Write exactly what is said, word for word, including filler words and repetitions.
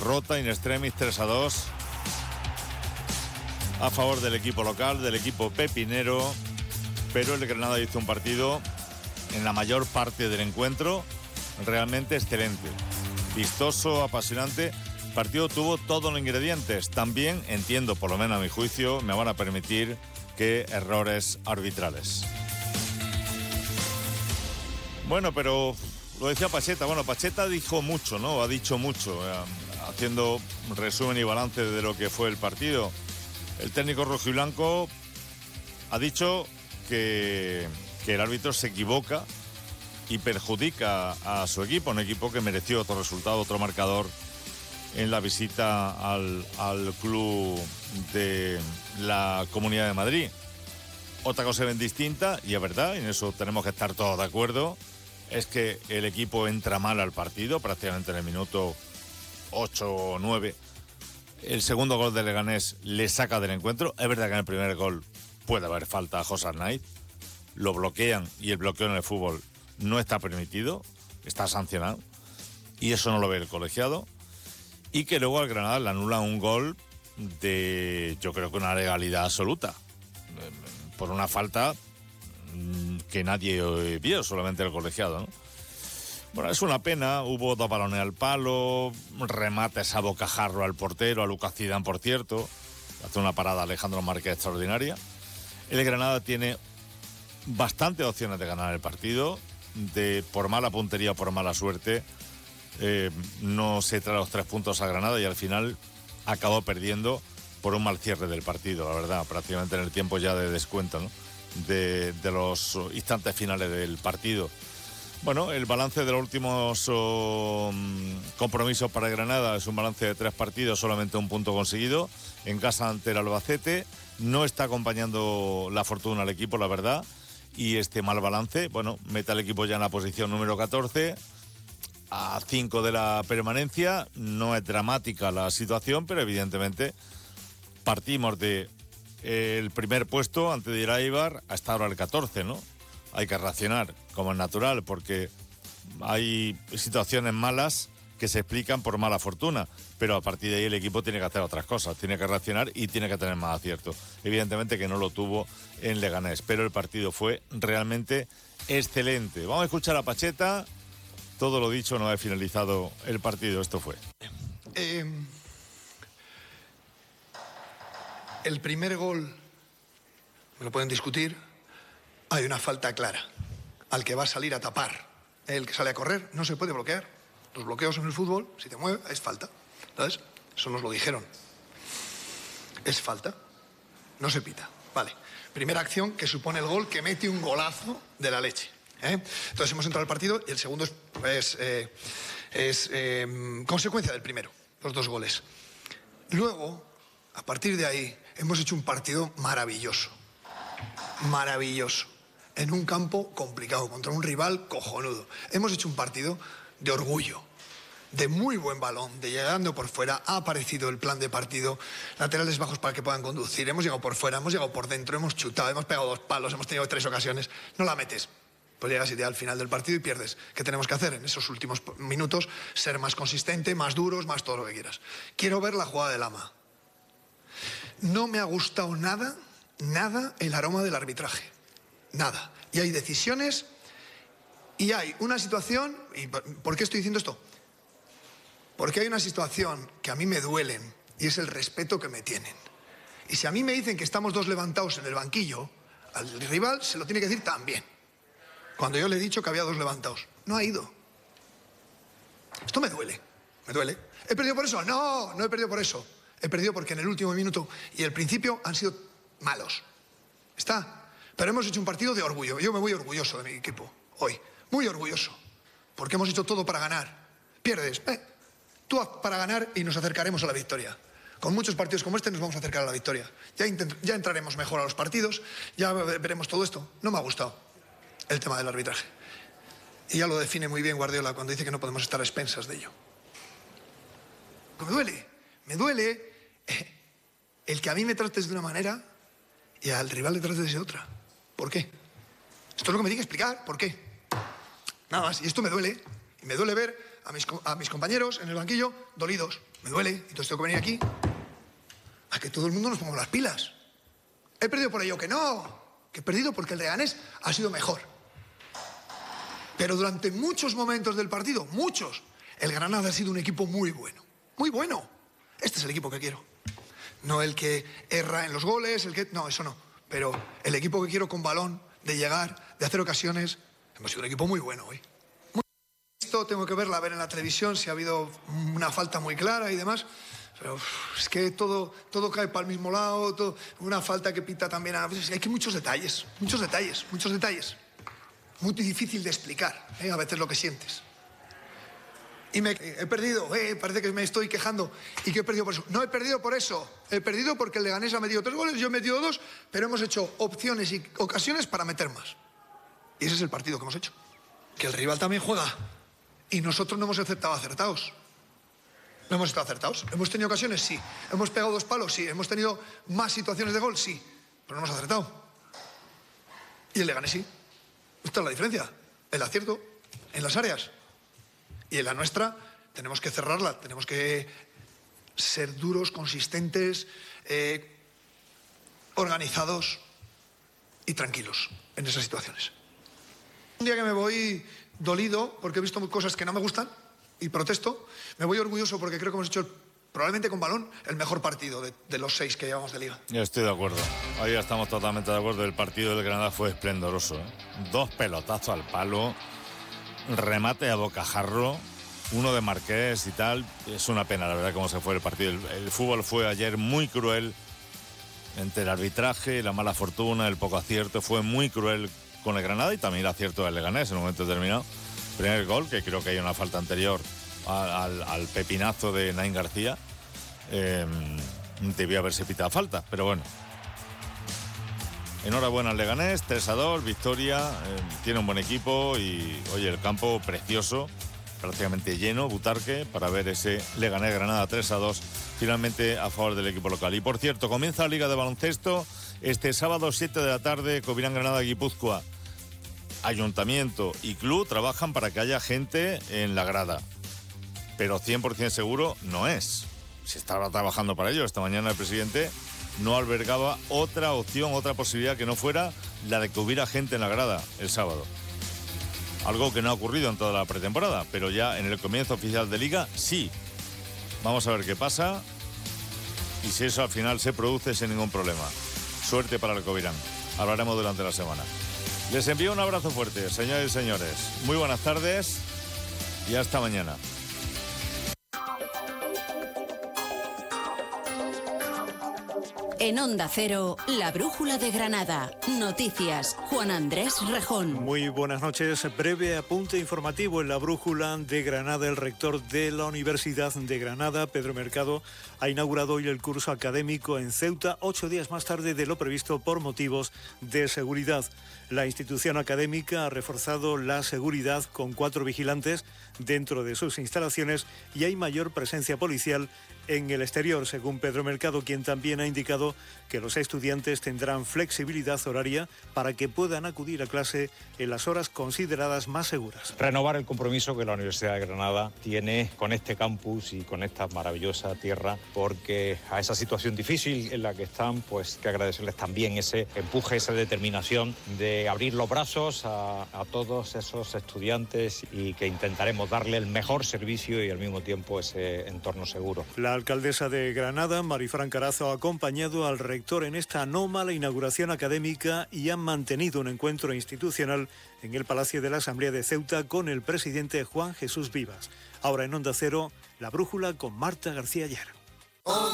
derrota in extremis tres a dos a favor del equipo local, del equipo pepinero, pero el Granada hizo un partido en la mayor parte del encuentro realmente excelente, vistoso, apasionante. El partido tuvo todos los ingredientes. También entiendo, por lo menos a mi juicio, me van a permitir que errores arbitrales. Bueno, pero lo decía Pacheta. Bueno, Pacheta dijo mucho, ¿no? Ha dicho mucho, eh, haciendo resumen y balance de lo que fue el partido. El técnico rojiblanco ha dicho que, que el árbitro se equivoca y perjudica a su equipo, un equipo que mereció otro resultado, otro marcador en la visita al, al club de la Comunidad de Madrid. Otra cosa bien distinta, y es verdad, y en eso tenemos que estar todos de acuerdo, es que el equipo entra mal al partido, prácticamente en el minuto ocho o nueve. El segundo gol de Leganés le saca del encuentro. Es verdad que en el primer gol puede haber falta a José Arnaiz. Lo bloquean y el bloqueo en el fútbol no está permitido, está sancionado. Y eso no lo ve el colegiado. Y que luego al Granada le anulan un gol de, yo creo que una legalidad absoluta. Por una falta que nadie vio, solamente el colegiado, ¿no? Bueno, es una pena, hubo dos balones al palo, remates a bocajarro al portero, a Lucas Zidane, por cierto, hace una parada Alejandro Márquez extraordinaria. El Granada tiene bastantes opciones de ganar el partido, de por mala puntería o por mala suerte, eh, no se trae los tres puntos a Granada y al final acabó perdiendo por un mal cierre del partido, la verdad, prácticamente en el tiempo ya de descuento, ¿no? de, de los instantes finales del partido. Bueno, el balance de los últimos oh, compromisos para Granada es un balance de tres partidos, solamente un punto conseguido. En casa ante el Albacete, no está acompañando la fortuna al equipo, la verdad. Y este mal balance, bueno, mete al equipo ya en la posición número catorce, a cinco de la permanencia. No es dramática la situación, pero evidentemente partimos de eh, el primer puesto antes de ir a Eibar hasta ahora el catorce, ¿no? Hay que reaccionar, como es natural, porque hay situaciones malas que se explican por mala fortuna, pero a partir de ahí el equipo tiene que hacer otras cosas, tiene que reaccionar y tiene que tener más acierto. Evidentemente que no lo tuvo en Leganés, pero el partido fue realmente excelente. Vamos a escuchar a Pacheta. Todo lo dicho, no ha finalizado el partido, esto fue. Eh, el primer gol, me lo pueden discutir. Hay una falta clara al que va a salir a tapar. El que sale a correr no se puede bloquear. Los bloqueos en el fútbol, si te mueve, es falta. ¿Sabes? Eso nos lo dijeron. Es falta. No se pita. Vale. Primera acción que supone el gol, que mete un golazo de la leche. ¿eh? Entonces hemos entrado al partido y el segundo es, es, eh, es eh, consecuencia del primero. Los dos goles. Luego, a partir de ahí, hemos hecho un partido maravilloso. Maravilloso. En un campo complicado, contra un rival cojonudo. Hemos hecho un partido de orgullo, de muy buen balón, de llegando por fuera. Ha aparecido el plan de partido, laterales bajos para que puedan conducir. Hemos llegado por fuera, hemos llegado por dentro, hemos chutado, hemos pegado dos palos, hemos tenido tres ocasiones. No la metes, pues llegas al final del partido y pierdes. ¿Qué tenemos que hacer en esos últimos minutos? Ser más consistente, más duros, más todo lo que quieras. Quiero ver la jugada del Lama. No me ha gustado nada, nada el aroma del arbitraje. Nada. Y hay decisiones y hay una situación. ¿Y por qué estoy diciendo esto? Porque hay una situación que a mí me duelen y es el respeto que me tienen. Y si a mí me dicen que estamos dos levantados en el banquillo, al rival se lo tiene que decir también. Cuando yo le he dicho que había dos levantados, no ha ido. Esto me duele, me duele. ¿He perdido por eso? No, no he perdido por eso. He perdido porque en el último minuto y el principio han sido malos. Está. Pero hemos hecho un partido de orgullo. Yo me voy orgulloso de mi equipo hoy. Muy orgulloso. Porque hemos hecho todo para ganar. Pierdes. Eh, tú haz para ganar y nos acercaremos a la victoria. Con muchos partidos como este nos vamos a acercar a la victoria. Ya, intent- ya entraremos mejor a los partidos. Ya veremos todo esto. No me ha gustado el tema del arbitraje. Y ya lo define muy bien Guardiola cuando dice que no podemos estar a expensas de ello. Me duele. Me duele eh, el que a mí me trates de una manera y al rival le trates de otra. ¿Por qué? Esto es lo que me tiene que explicar. ¿Por qué? Nada más. Y esto me duele. Y me duele ver a mis, a mis compañeros en el banquillo dolidos. Me duele, entonces tengo que venir aquí a que todo el mundo nos pongamos las pilas. He perdido por ello que no, que he perdido porque el Leganés ha sido mejor. Pero durante muchos momentos del partido, muchos, el Granada ha sido un equipo muy bueno, muy bueno. Este es el equipo que quiero. No el que erra en los goles, el que... No, eso no. Pero el equipo que quiero con balón, de llegar, de hacer ocasiones. Hemos sido un equipo muy bueno hoy. Muy... Esto tengo que verla, a ver en la televisión si ha habido una falta muy clara y demás. Pero uf, es que todo, todo cae para el mismo lado, todo, una falta que pita también. A... Hay que muchos detalles, muchos detalles, muchos detalles. Muy difícil de explicar, ¿eh? A veces lo que sientes. Y me he perdido, eh, parece que me estoy quejando. ¿Y que he perdido por eso? No he perdido por eso. He perdido porque el Leganés ha metido tres goles, yo he metido dos, pero hemos hecho opciones y ocasiones para meter más. Y ese es el partido que hemos hecho. Que el rival también juega. Y nosotros no hemos aceptado acertados. No hemos estado acertados. ¿Hemos tenido ocasiones? Sí. ¿Hemos pegado dos palos? Sí. ¿Hemos tenido más situaciones de gol? Sí. Pero no hemos acertado. Y el Leganés sí. Esta es la diferencia. El acierto en las áreas. Y en la nuestra tenemos que cerrarla, tenemos que ser duros, consistentes, eh, organizados y tranquilos en esas situaciones. Un día que me voy dolido porque he visto cosas que no me gustan y protesto, me voy orgulloso porque creo que hemos hecho el, probablemente con balón el mejor partido de, de los seis que llevamos de liga. Yo estoy de acuerdo, ahí estamos totalmente de acuerdo. El partido del Granada fue esplendoroso, ¿eh? Dos pelotazos al palo, remate a bocajarro, uno de Marqués y tal. Es una pena, la verdad, cómo se fue el partido. El, el fútbol fue ayer muy cruel, entre el arbitraje, la mala fortuna, el poco acierto. Fue muy cruel con el Granada y también el acierto del Leganés en un momento determinado. Primer gol, que creo que hay una falta anterior al, al, al pepinazo de Nain García. Eh, debía haberse pitado falta, pero bueno. Enhorabuena al Leganés, tres a dos, victoria, eh, tiene un buen equipo y, oye, el campo precioso, prácticamente lleno, Butarque, para ver ese Leganés-Granada tres a dos, finalmente a favor del equipo local. Y por cierto, comienza la Liga de Baloncesto este sábado siete de la tarde, Covirán-Granada-Guipúzcoa. Ayuntamiento y club trabajan para que haya gente en la grada, pero cien por ciento seguro no es. Se estaba trabajando para ello. Esta mañana el presidente no albergaba otra opción, otra posibilidad que no fuera la de que hubiera gente en la grada el sábado. Algo que no ha ocurrido en toda la pretemporada, pero ya en el comienzo oficial de Liga, sí. Vamos a ver qué pasa y si eso al final se produce sin ningún problema. Suerte para el Covirán. Hablaremos durante la semana. Les envío un abrazo fuerte, señores y señores. Muy buenas tardes y hasta mañana. En Onda Cero, la Brújula de Granada. Noticias, Juan Andrés Rejón. Muy buenas noches. Breve apunte informativo en la Brújula de Granada. El rector de la Universidad de Granada, Pedro Mercado, ha inaugurado hoy el curso académico en Ceuta, ocho días más tarde de lo previsto por motivos de seguridad. La institución académica ha reforzado la seguridad con cuatro vigilantes dentro de sus instalaciones y hay mayor presencia policial en el exterior, según Pedro Mercado, quien también ha indicado que los estudiantes tendrán flexibilidad horaria para que puedan acudir a clase en las horas consideradas más seguras. Renovar el compromiso que la Universidad de Granada tiene con este campus y con esta maravillosa tierra, porque a esa situación difícil en la que están, pues que agradecerles también ese empuje, esa determinación de abrir los brazos a, a todos esos estudiantes y que intentaremos darle el mejor servicio y al mismo tiempo ese entorno seguro. La alcaldesa de Granada, Marifran Carazo, ha acompañado al rector en esta anómala inauguración académica y han mantenido un encuentro institucional en el Palacio de la Asamblea de Ceuta con el presidente Juan Jesús Vivas. Ahora en Onda Cero, la Brújula con Marta García Ayer.